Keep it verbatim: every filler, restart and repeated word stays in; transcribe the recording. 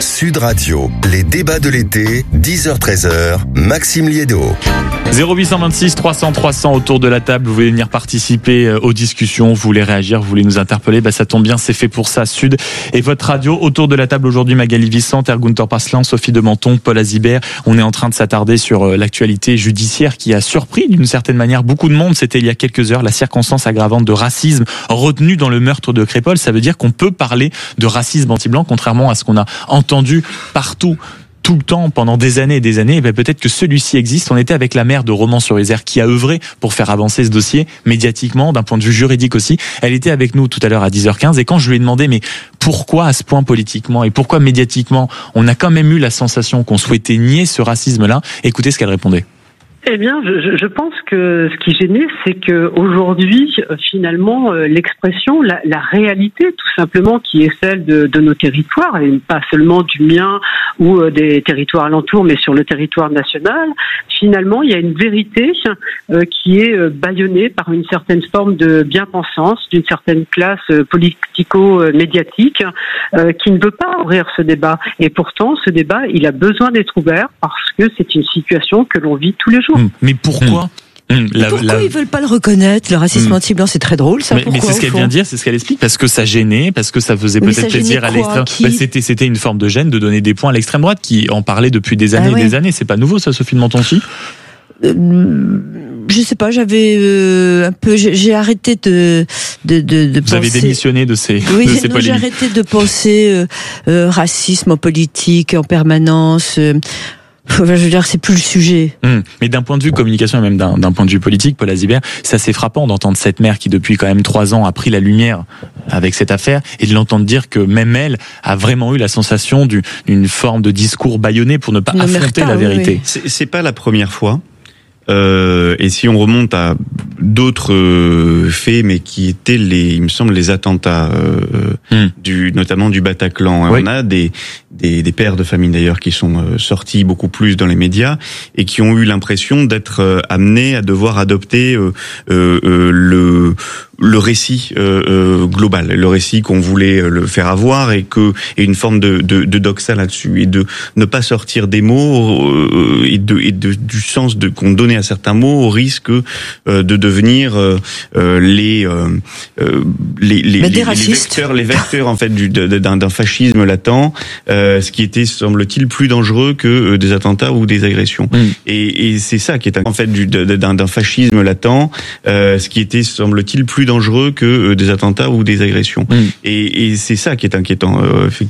Sud Radio, les débats de l'été, dix heures treize heures, Maxime Liédo. zéro huit deux six trois cents trois cents autour de la table, vous voulez venir participer aux discussions, vous voulez réagir, vous voulez nous interpeller, bah ça tombe bien, c'est fait pour ça, Sud et votre radio. Autour de la table aujourd'hui, Magali Vicente, Ergunter Paslan, Sophie de Menton, Paul Azibert. On est en train de s'attarder sur l'actualité judiciaire qui a surpris d'une certaine manière beaucoup de monde. C'était il y a quelques heures la circonstance aggravante de racisme retenue dans le meurtre de Crépol. Ça veut dire qu'on peut parler de racisme anti-blanc, contrairement à ce qu'on a entendu partout, tout le temps, pendant des années et des années. Et bien peut-être que celui-ci existe. On était avec la maire de Romans-sur-Isère qui a œuvré pour faire avancer ce dossier médiatiquement, d'un point de vue juridique aussi. Elle était avec nous tout à l'heure à dix heures quinze et quand je lui ai demandé mais pourquoi à ce point politiquement et pourquoi médiatiquement on a quand même eu la sensation qu'on souhaitait nier ce racisme-là, écoutez ce qu'elle répondait. Eh bien, je, je pense que ce qui gênait, c'est que aujourd'hui, finalement, l'expression, la, la réalité, tout simplement, qui est celle de, de nos territoires, et pas seulement du mien ou des territoires alentours, mais sur le territoire national, finalement, il y a une vérité euh, qui est bâillonnée par une certaine forme de bien-pensance, d'une certaine classe politico-médiatique, euh, qui ne veut pas ouvrir ce débat. Et pourtant, ce débat, il a besoin d'être ouvert parce que c'est une situation que l'on vit tous les jours. Mais pourquoi mmh. la, Pourquoi la... ils veulent pas le reconnaître, le racisme mmh. anti-blanc, c'est très drôle, ça. Mais, pourquoi, mais c'est ce qu'elle vient de dire, c'est ce qu'elle explique, parce que ça gênait, parce que ça faisait mais peut-être ça plaisir à l'extrême. Qui... Bah, c'était, c'était une forme de gêne de donner des points à l'extrême droite, qui en parlait depuis des années ah, et ouais. des années. C'est pas nouveau, ça, Sophie de Menton aussi. Euh, je sais pas, j'avais euh, un peu, j'ai, j'ai arrêté de de de, de Vous penser. avez démissionné de ces, oui, de ces non, polémiques. J'ai arrêté de penser euh, euh, racisme en politique en permanence. Euh, Je veux dire, c'est plus le sujet. Mmh. Mais d'un point de vue communication et même d'un, d'un point de vue politique, Paul Azibert, c'est assez frappant d'entendre cette maire qui, depuis quand même trois ans, a pris la lumière avec cette affaire et de l'entendre dire que même elle a vraiment eu la sensation d'une, d'une forme de discours bâillonné pour ne pas Une affronter la vérité. Oui. C'est, c'est pas la première fois. Euh, et si on remonte à d'autres euh, faits, mais qui étaient les, il me semble, les attentats, euh, mm. du, notamment du Bataclan. Oui. On a des, des, des pères de famille d'ailleurs qui sont euh, sortis beaucoup plus dans les médias et qui ont eu l'impression d'être euh, amenés à devoir adopter euh, euh, euh, le le récit euh, euh, global, le récit qu'on voulait le faire avoir et que et une forme de, de, de doxa là-dessus et de ne pas sortir des mots euh, et de et de du sens de qu'on donnait à certains mots au risque euh, de devenir euh, les, euh, les les les les vecteurs les vecteurs en fait du d'un, d'un fascisme latent, euh, ce qui était semble-t-il plus dangereux que des attentats ou des agressions. Mmh. Et, et c'est ça qui est en fait du d'un, d'un fascisme latent, euh, ce qui était semble-t-il plus dangereux que des attentats ou des agressions. Mmh. Et, et c'est ça qui est inquiétant, euh, effectivement.